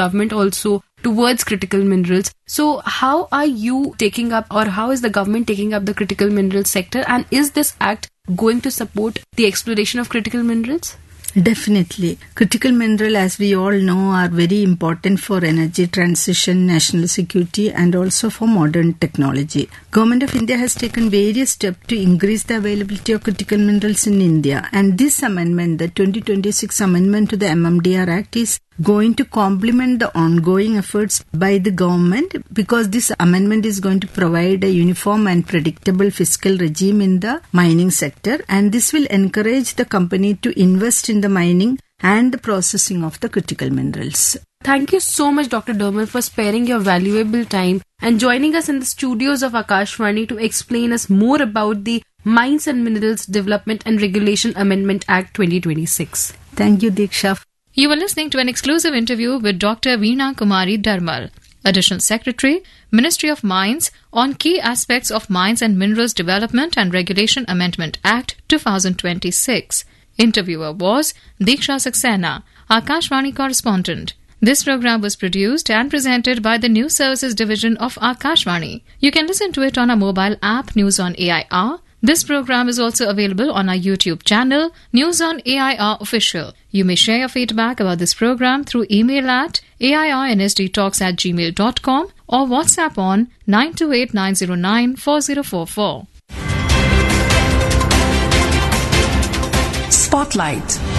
government also towards critical minerals. So how are you taking up, or how is the government taking up the critical minerals sector, and is this act going to support the exploration of critical minerals? Definitely. Critical mineral, as we all know, are very important for energy transition, national security, and also for modern technology. Government of India has taken various steps to increase the availability of critical minerals in India. And this amendment, the 2026 amendment to the MMDR Act, is going to complement the ongoing efforts by the government, because this amendment is going to provide a uniform and predictable fiscal regime in the mining sector, and this will encourage the company to invest in the mining and the processing of the critical minerals. Thank you so much, Dr. Dermal, for sparing your valuable time and joining us in the studios of Akashvani to explain us more about the Mines and Minerals Development and Regulation Amendment Act 2026. Thank you, Diksha. You were listening to an exclusive interview with Dr. Veena Kumari Dermal, Additional Secretary, Ministry of Mines, on key aspects of Mines and Minerals Development and Regulation Amendment Act 2026. Interviewer was Diksha Saxena, Akashvani correspondent. This program was produced and presented by the News Services Division of Akashvani. You can listen to it on our mobile app News on AIR. This program is also available on our YouTube channel, News on AIR Official. You may share your feedback about this program through email at airnsdtalks@gmail.com or WhatsApp on 928-909-4044. Spotlight.